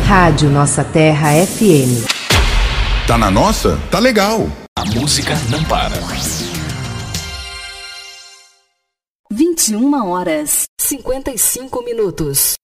Rádio Nossa Terra FM. Tá na nossa? Tá legal. A música não para. 21h55.